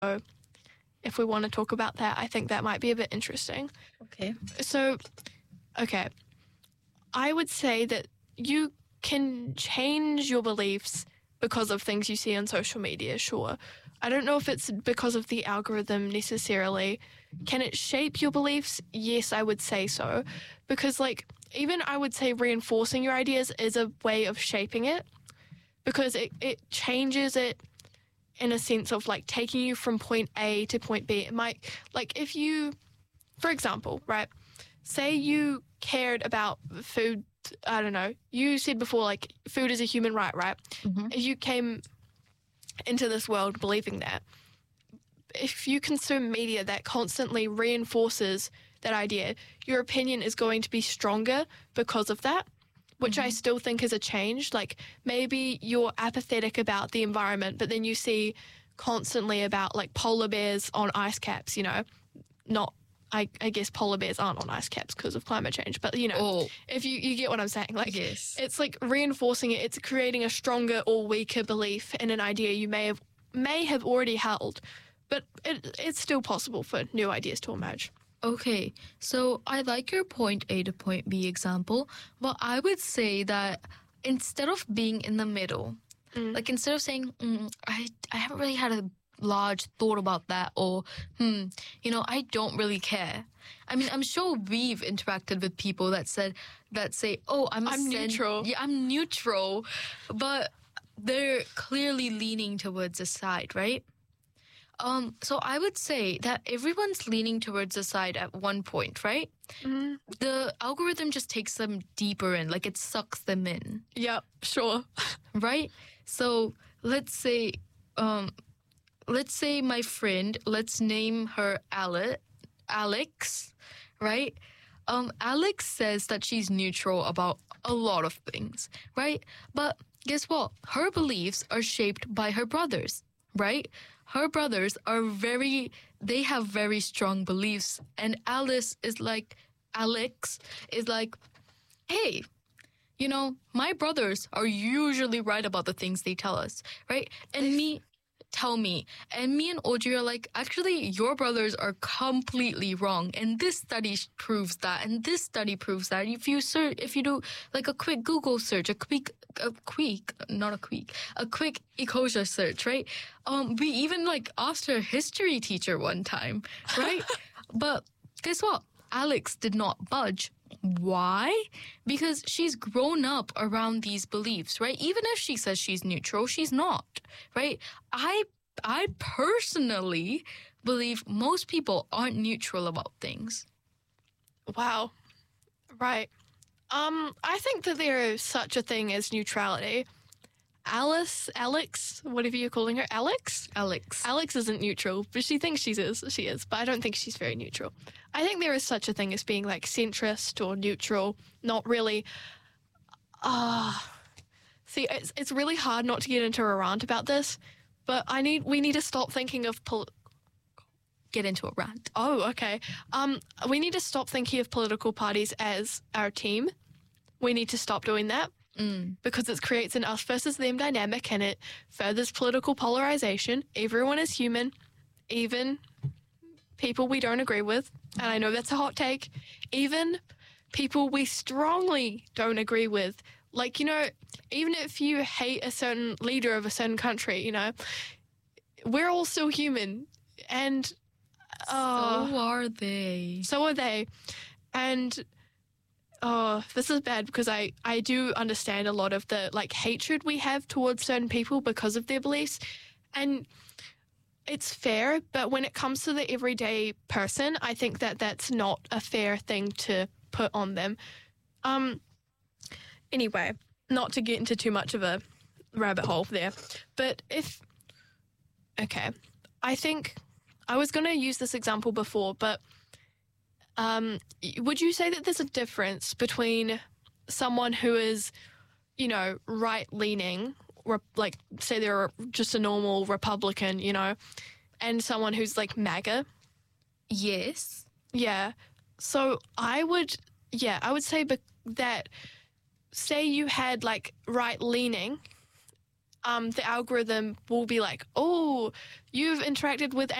if we want to talk about that, I think that might be a bit interesting. Okay. So, okay, I would say that you can change your beliefs because of things you see on social media, sure. I don't know if it's because of the algorithm necessarily. Can it shape your beliefs? Yes, I would say so. Because, like, even I would say reinforcing your ideas is a way of shaping it, because it changes it in a sense of, like, taking you from point A to point B. It might, like, if you, for example, right, say you cared about food, I don't know, you said before, like, food is a human right? Mm-hmm. You came into this world believing that. If you consume media that constantly reinforces that idea, your opinion is going to be stronger because of that, which I still think is a change. Like, maybe you're apathetic about the environment, but then you see constantly about, like, polar bears on ice caps, you know, not, I guess polar bears aren't on ice caps because of climate change, but, you know, if you get what I'm saying, like, yes. It's like reinforcing it. It's creating a stronger or weaker belief in an idea you may have already held, but it's still possible for new ideas to emerge. Okay, so I like your point A to point B example, but I would say that instead of being in the middle, like instead of saying, I haven't really had a large thought about that, or, I don't really care. I mean, I'm sure we've interacted with people that say, oh, I'm neutral. Yeah, I'm neutral, but they're clearly leaning towards a side, right? So I would say that everyone's leaning towards a side at one point, right? Mm-hmm. The algorithm just takes them deeper in, like it sucks them in. Yeah, sure. Right? So let's say my friend, let's name her Alex, right? Alex says that she's neutral about a lot of things, right? But guess what? Her beliefs are shaped by her brothers, right? Her brothers they have very strong beliefs. And Alex is like, hey, my brothers are usually right about the things they tell us, right? And me and Audrey are like, actually, your brothers are completely wrong. And this study proves that. And this study proves that. If you do like a quick Google search, a quick Ecosia search, right? We even like asked her history teacher one time, right? But guess what? Alex did not budge. Why? Because she's grown up around these beliefs, right? Even if she says she's neutral, she's not, right? I personally believe most people aren't neutral about things. Wow. Right. I think that there is such a thing as neutrality. Alex, whatever you're calling her, Alex isn't neutral, but she thinks she is, but I don't think she's very neutral. I think there is such a thing as being like centrist or neutral, not really. See, it's really hard not to get into a rant about this, but we need to stop thinking of get into a rant. Oh, okay. We need to stop thinking of political parties as our team. We need to stop doing that. Because it creates an us versus them dynamic, and it furthers political polarization. Everyone is human, even people we don't agree with. And I know that's a hot take. Even people we strongly don't agree with. Like, even if you hate a certain leader of a certain country, we're all still human. And so are they. So are they. And this is bad because I do understand a lot of the like hatred we have towards certain people because of their beliefs, and it's fair, but when it comes to the everyday person, I think that that's not a fair thing to put on them. Anyway, not to get into too much of a rabbit hole there, but I think I was going to use this example before, but would you say that there's a difference between someone who is, right-leaning, like, say they're just a normal Republican, and someone who's, like, MAGA? Yes. Yeah. So I would say that, say you had, like, right-leaning, the algorithm will be like, oh, you've interacted with